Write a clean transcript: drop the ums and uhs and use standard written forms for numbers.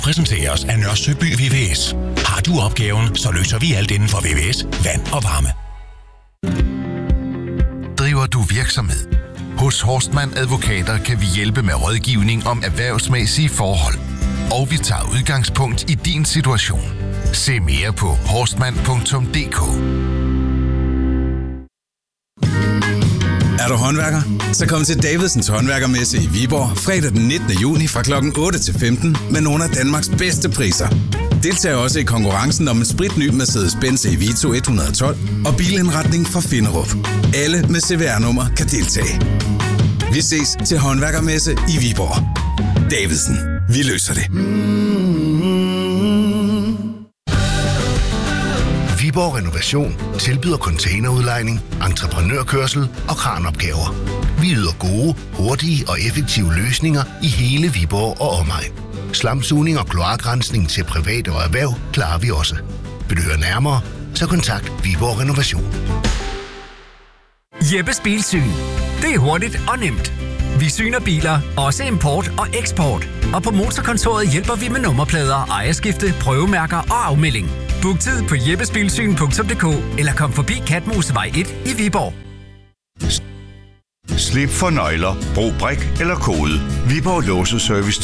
præsenteres af Nørre Søby VVS. Har du opgaven, så løser vi alt inden for VVS, vand og varme. Driver du virksomhed? Hos Horstmann Advokater kan vi hjælpe med rådgivning om erhvervsmæssige forhold. Og vi tager udgangspunkt i din situation. Se mere på horstmann.dk. Er du håndværker? Så kom til Davidsens Håndværkermesse i Viborg fredag den 19. juni fra kl. 8 til 15 med nogle af Danmarks bedste priser. Deltag også i konkurrencen om en spritny Mercedes-Benz Evito 112 og bilindretning fra Finderup. Alle med CVR-nummer kan deltage. Vi ses til Håndværkermesse i Viborg. Davidsen. Vi løser det. Viborg Renovation tilbyder containerudlejning, entreprenørkørsel og kranopgaver. Vi yder gode, hurtige og effektive løsninger i hele Viborg og omegn. Slamsugning og kloakrensning til private og erhverv klarer vi også. Vil du høre nærmere, så kontakt Viborg Renovation. Jeppes Bilsyn. Det er hurtigt og nemt. Vi syner biler, også import og eksport. Og på Motorkontoret hjælper vi med nummerplader, ejerskifte, prøvemærker og afmelding. Book tid på jeppesbilsyn.dk eller kom forbi Katmosevej 1 i Viborg. Slip for nøgler, brug brik eller kode. Viborg Låseservice